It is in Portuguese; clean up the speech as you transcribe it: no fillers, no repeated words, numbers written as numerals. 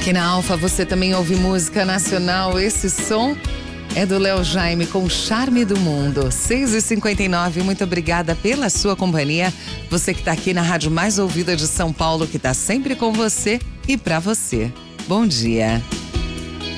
Aqui na Alfa você também ouve música nacional. Esse som é do Léo Jaime com Charme do Mundo. 6h59, muito obrigada pela sua companhia. Você que está aqui na rádio mais ouvida de São Paulo, que está sempre com você e para você. Bom dia.